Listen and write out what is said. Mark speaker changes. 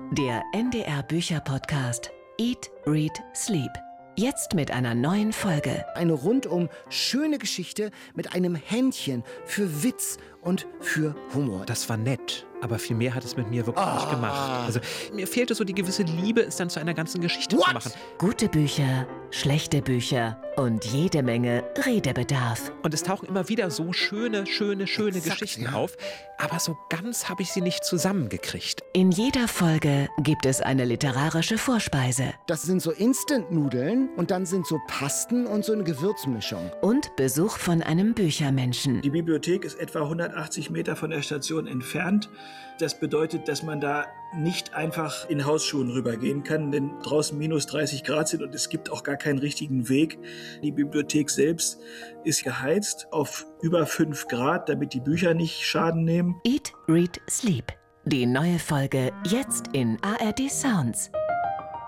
Speaker 1: Der NDR Bücher-Podcast Eat, Read, Sleep. Jetzt mit einer neuen Folge.
Speaker 2: Eine rundum schöne Geschichte mit einem Händchen für Witz und für Humor.
Speaker 3: Das war nett, aber viel mehr hat es mit mir wirklich nicht gemacht. Also mir fehlte so die gewisse Liebe, es dann zu einer ganzen Geschichte zu machen.
Speaker 1: Gute Bücher, schlechte Bücher und jede Menge Redebedarf.
Speaker 3: Und es tauchen immer wieder so schöne
Speaker 2: Exakt,
Speaker 3: Geschichten
Speaker 2: ja.
Speaker 3: auf, aber so ganz habe ich sie nicht zusammengekriegt.
Speaker 1: In jeder Folge gibt es eine literarische Vorspeise
Speaker 2: Das sind so Instant-Nudeln und dann sind so Pasten und so eine Gewürzmischung.
Speaker 1: und Besuch von einem Büchermenschen.
Speaker 4: Die Bibliothek ist etwa 180 Meter von der Station entfernt. Das bedeutet, dass man da nicht einfach in Hausschuhen rübergehen kann, denn draußen minus 30 Grad sind und es gibt auch gar keinen richtigen Weg. Die Bibliothek selbst ist geheizt auf über 5 Grad, damit die Bücher nicht Schaden nehmen.
Speaker 1: Eat, Read, Sleep. Die neue Folge jetzt in ARD Sounds.